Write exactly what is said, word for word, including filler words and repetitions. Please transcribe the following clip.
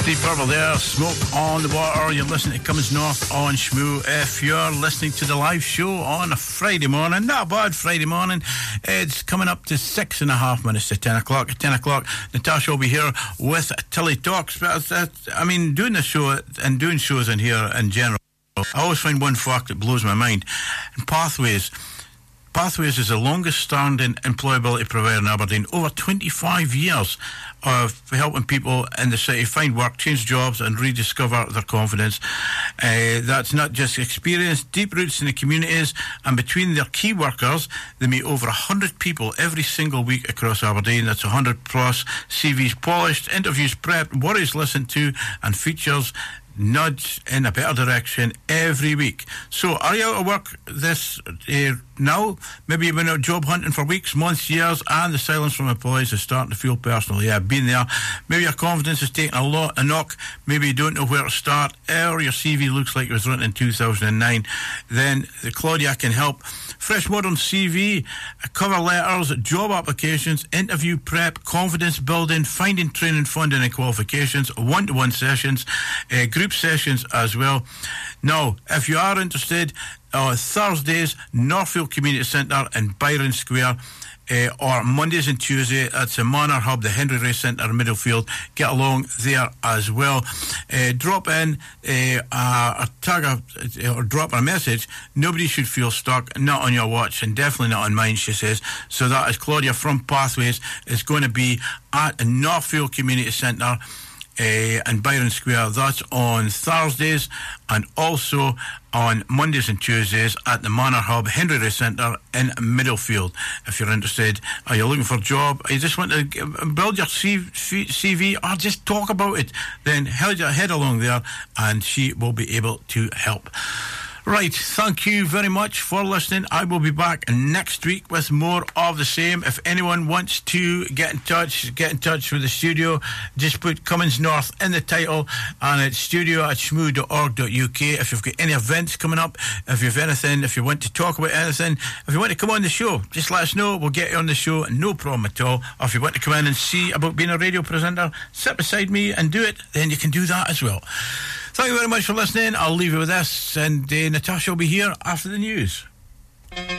Deep Purple there, Smoke on the Water. You're listening to Cummins North on Shmoo. If you're listening to the live show on a Friday morning, not a bad Friday morning, it's coming up to six and a half minutes to ten o'clock. At ten o'clock, Natasha will be here with Tilly Talks. But uh, I mean, doing the show and doing shows in here in general, I always find one fact that blows my mind. And Pathways. Pathways is the longest standing employability provider in Aberdeen, over twenty-five years of helping people in the city find work, change jobs and rediscover their confidence. Uh, that's not just experience, deep roots in the communities, and between their key workers, they meet over one hundred people every single week across Aberdeen. That's one hundred plus C Vs polished, interviews prepped, worries listened to, and features nudge in a better direction every week. So, are you out of work this uh, now? Maybe you've been out job hunting for weeks, months, years, and the silence from employees is starting to feel personal. Yeah, I've been there. Maybe your confidence is taking a lot a knock. Maybe you don't know where to start, or your C V looks like it was written in two thousand nine. Then the Claudia can help. Fresh modern C V, cover letters, job applications, interview prep, confidence building, finding training, funding and qualifications, one-to-one sessions, uh, group sessions as well. Now, if you are interested, uh, Thursdays, Northfield Community Centre in Byron Square, uh, or Mondays and Tuesdays, that's the Manor Hub, the Henry Ray Centre in Middlefield. Get along there as well. Uh, drop in uh, a tag a, or drop a message. Nobody should feel stuck, not on your watch, and definitely not on mine, she says. So that is Claudia from Pathways. Is going to be at Northfield Community Centre Uh, and Byron Square. That's on Thursdays, and also on Mondays and Tuesdays at the Manor Hub, Henry Ray Centre in Middlefield. If you're interested, are you looking for a job, or you just want to build your C V, or just talk about it, then head, head along there and she will be able to help. Right, thank you very much for listening. I will be back next week with more of the same. If anyone wants to get in touch, get in touch with the studio, just put Cummins North in the title, and it's studio at shmoo dot org dot U K. If you've got any events coming up, if you've anything, if you want to talk about anything, if you want to come on the show, just let us know. We'll get you on the show, no problem at all. Or if you want to come in and see about being a radio presenter, sit beside me and do it, then you can do that as well. Thank you very much for listening. I'll leave you with this, and uh, Natasha will be here after the news.